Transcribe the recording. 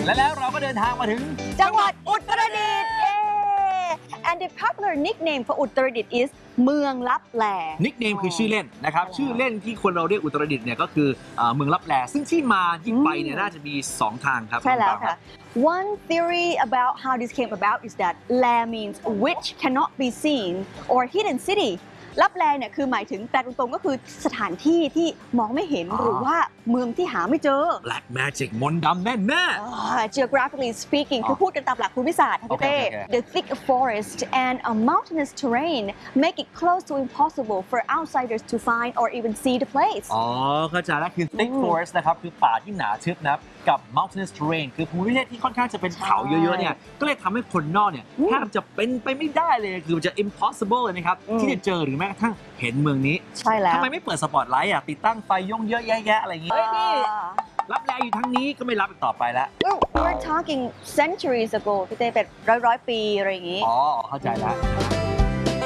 แล้วเราก็เดินทางมาถึงจังหวัดอุตรดิตถ์ and the popular nickname for อุตรดิตถ์ is เมืองลับแลนิกเนมคือชื่อเล่นนะครับชื่อเล่นที่คนเราเรียกอุตรดิตถ์เนี่ยก็คือเมืองลับแลซึ่งที่มาที่ไปเนี่ยน่าจะมี2ทางครับใช่แล้วค่ะ One theory about how this came about is that La means which cannot be seen or hidden city ลับแลเนี่ยคือหมายถึงแต่ตรงๆก็คือสถานที่ที่มองไม่เห็นหรือว่าเมืองที่หาไม่เจอ Black Magic มนต์ดำแน่ๆ Geographically speaking คือพูดกันตามหลักภูมิศาสตร์ค่ะพี่เต้ The thick forest and a mountainous terrain make it close to impossible for outsiders to find or even see the place อ๋อเข้าใจแล้วคือ thick forest นะครับคือป่าที่หนาทึบนะครับกับ mountainous terrain คือภูมิประเทศที่ค่อนข้างจะเป็นเขาเยอะๆเนี่ยก็เลยทำให้คนนอกเนี่ยแทบจะเป็นไปไม่ได้เลยคือจะ impossible เลยนะครับที่จะเจอหรือแม้กระทั่งเห็นเมืองนี้ใช่แล้วทำไมไม่เปิดสปอตไลท์อ่ะติดตั้งไฟย่งเยอะแยะอะไรอย่างงี้เฮ้ยนี่รับแลอยู่ทั้งนี้ก็ไม่รับอีกต่อไปแล้ว We're talking centuries ago พี่เต้เป็นร้อยปีอะไรอย่างงี้อ๋อเข้าใจแล้ว